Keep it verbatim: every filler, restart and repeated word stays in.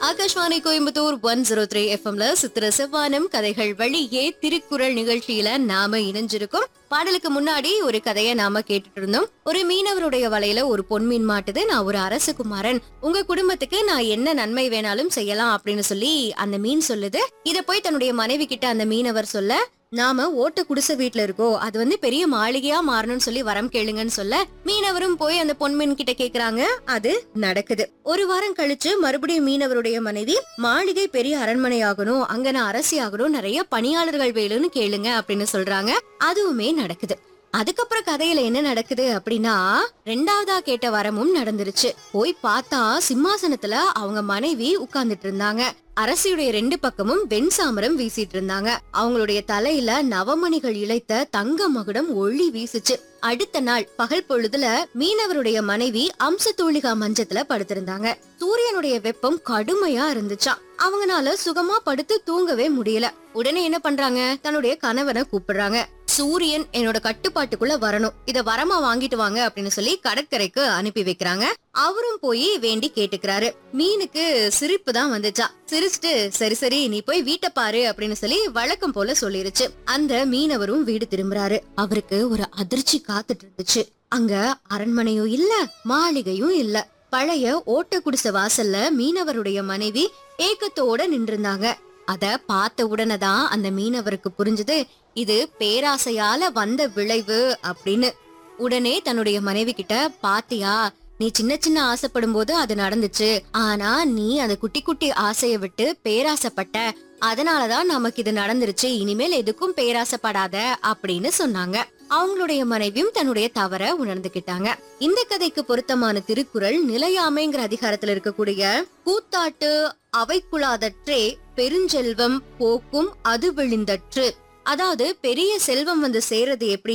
Akashvani Coimbatore one zero three எஃப்எம்ல சித்திர செவ்வானம் கதைகள் வழியே திருக்குறள் நிகழ்ச்சியில நாம இணைஞ்சிருக்கோம். பாடலுக்கு முன்னாடி ஒரு கதையை நாம கேட்டுட்டு இருந்தோம். ஒரு மீனவருடைய வலையில ஒரு பொன்மீன் மாட்டுது. நான் ஒரு அரசகுமாரன், உங்க குடும்பத்துக்கு நான் என்ன நன்மை வேணாலும் செய்யலாம் அப்படின்னு சொல்லி அந்த மீன் சொல்லுது. இத போய் தன்னுடைய மனைவி கிட்ட அந்த மீனவர் சொல்ல, நாம ஓட்ட குடிசை வீட்டுல இருக்கோம், அது வந்து பெரிய மாளிகையா மாறணும்னு சொல்லி வரம் கேளுங்கன்னு சொல்ல, மீனவரும் போய் அந்த பொன்மீன் கிட்ட கேக்குறாங்க. அது நடக்குது. ஒரு வாரம் கழிச்சு மறுபடியும் மீனவருடைய மனைவி, மாளிகை பெரிய அரண்மனை ஆகணும், அங்க நான் அரசி ஆகணும், நிறைய பணியாளர்கள் வேணும்னு கேளுங்க அப்படின்னு சொல்றாங்க. அதுவுமே நடக்குது. அதுக்கப்புறம் கதையில என்ன நடக்குது அப்படின்னா, ரெண்டாவதா கேட்ட வரமும் நடந்துருச்சு. போய் பார்த்தா சிம்மாசனத்துல அவங்க மனைவி உட்கார்ந்துட்டு இருந்தாங்க. அரசியுடைய ரெண்டு பக்கமும் வெண் சாமரம் வீசிட்டு இருந்தாங்க. அவங்களுடைய தலையில நவமணிகள் இழைத்த தங்க மகுடம் ஒளி வீசுச்சு. அடுத்த நாள் பகல் பொழுதுல மீனவருடைய மனைவி அம்சத்தூளிகா மஞ்சத்துல படுத்திருந்தாங்க. சூரியனுடைய வெப்பம் கடுமையா இருந்துச்சாம். அவங்கனால சுகமா படுத்து தூங்கவே முடியல. உடனே என்ன பண்றாங்க, தன்னுடைய கணவனை கூப்பிடுறாங்க. சூரியன் என்னோட கட்டுப்பாட்டுக்குள்ள வரணும், இத வரமா வாங்கிட்டு வாங்க அப்படின்னு சொல்லி கடற்கரைக்கு அனுப்பி வைக்கிறாங்க. அவரும் போய் வேண்டி கேட்டுக்கிறாரு. மீனுக்கு சிரிப்பு தான் வந்துச்சா. சிரிச்சுட்டு சரி சரி நீ போய் வீட்டை பாரு அப்படின்னு சொல்லி வழக்கம் போல சொல்லிருச்சு. அந்த மீனவரும் வீடு திரும்புறாரு. அவருக்கு ஒரு அதிர்ச்சி காத்துட்டு இருந்துச்சு. அங்க அரண்மனையும் இல்ல, மாளிகையும் இல்ல. பழைய ஓட்ட குடிசை வாசல்ல மீனவருடைய மனைவி ஏக்கத்தோட நின்றுருந்தாங்க. அத பார்த்த உடனே தான் அந்த மீனவருக்கு புரிஞ்சது, இது பேராசையால வந்த விளைவு அப்படின்னு. உடனே தன்னுடைய மனைவி கிட்ட, பாத்தியா, நீ சின்ன சின்ன ஆசைப்படும் போது அது நடந்துச்சு, ஆனா நீ அந்த குட்டி குட்டி ஆசைய விட்டு பேராசைப்பட்ட, அதனாலதான் நமக்கு இது நடந்துருச்சு, இனிமேல் எதுக்கும் பேராசைப்படாத அப்படின்னு சொன்னாங்க. அவங்களுடைய மனைவியும் தன்னுடைய தவற உணர்ந்துகிட்டாங்க. இந்த கதைக்கு பொருத்தமான திருக்குறள் நிலையாமைங்கிற அதிகாரத்துல இருக்கக்கூடிய கூத்தாட்டு அவைக்குளாதற்றே பெருஞ்செல்வம் போக்கும் அது விழிந்தற்று. அதாவது பெரிய செல்வம் வந்து சேரது எப்படி